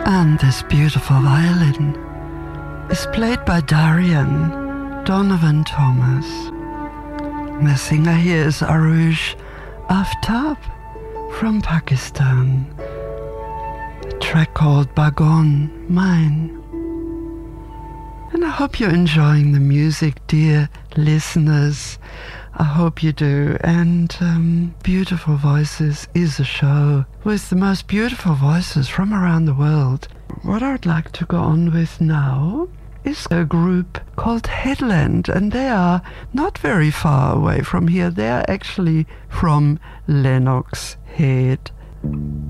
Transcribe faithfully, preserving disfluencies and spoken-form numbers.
And this beautiful violin is played by Darian Donovan Thomas. The singer here is Aruj Aftab from Pakistan. A track called Bagon Mine. And I hope you're enjoying the music, dear listeners. I hope you do. And um, Beautiful Voices is a show with the most beautiful voices from around the world. What I'd like to go on with now is a group called Headland, and they are not very far away from here. They are actually from Lennox Head.